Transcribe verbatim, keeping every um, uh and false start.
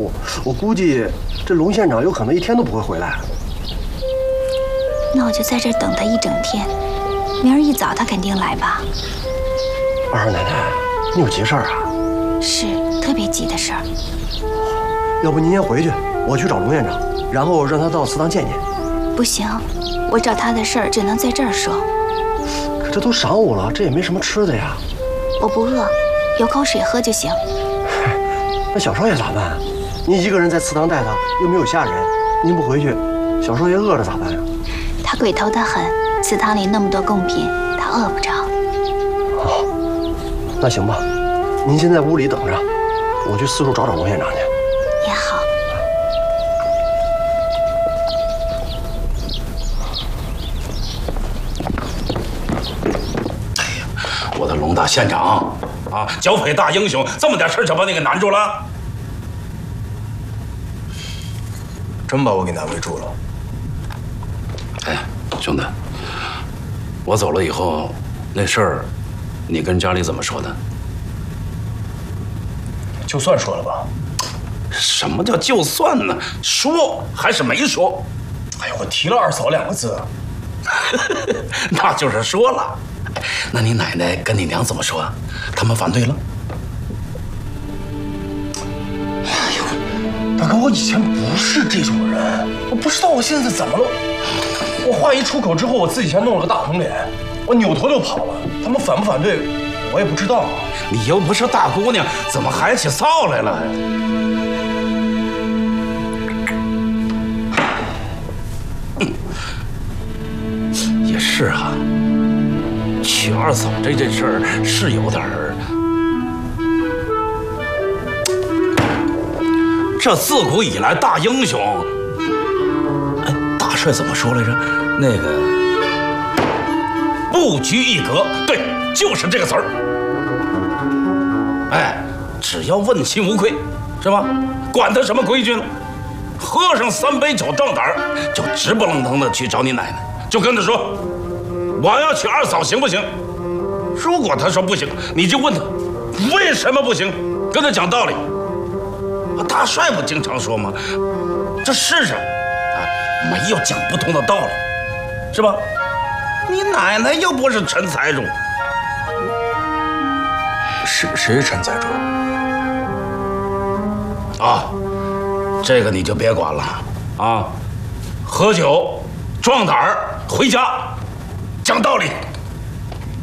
午，我估计这龙县长有可能一天都不会回来。 那我就在这儿等他一整天，明儿一早他肯定来吧。 二奶奶，你有急事儿啊？ 是特别急的事儿。 要不您先回去，我去找龙院长，然后让他到祠堂见您。 不行，我找他的事儿只能在这儿说。 可这都晌午了，这也没什么吃的呀。 我不饿，有口水喝就行。 那小少爷咋办？您一个人在祠堂带他，又没有下人，您不回去，小少爷饿着咋办呀？ 他鬼头得很，祠堂里那么多贡品，他饿不着。 哦，那行吧，您先在屋里等着，我去四处找找龙院长去。 也好。 哎呀，我的龙大县长啊，剿匪大英雄，这么点事就把你给难住了？ 真把我给难为住了。 哎，兄弟，我走了以后，那事儿，你跟家里怎么说的？ 就算说了吧。 什么叫就算呢？说还是没说？ 哎呀，我提了二嫂两个字。 那就是说了。那你奶奶跟你娘怎么说？他们反对了？ 哎呦，大哥，我以前不是这种人，我不知道我现在怎么了。我话一出口之后，我自己先弄了个大红脸，我扭头就跑了。他们反不反对，我也不知道。 你又不是大姑娘，怎么还起臊来了？也是啊，娶二嫂这件事儿是有点儿。这自古以来大英雄，哎，大帅怎么说来着？那个不拘一格，对，就是这个词儿。哎，只要问心无愧，是吧？管他什么规矩呢？喝上三杯酒壮胆儿，就直不愣登的去找你奶奶，就跟他说，我要娶二嫂行不行？如果他说不行，你就问他为什么不行，跟他讲道理。大帅不经常说吗？这世上啊，没有讲不通的道理，是吧？你奶奶又不是陈财主。 谁谁是陈财主？ 啊，这个你就别管了啊！喝酒壮胆儿，回家讲道理。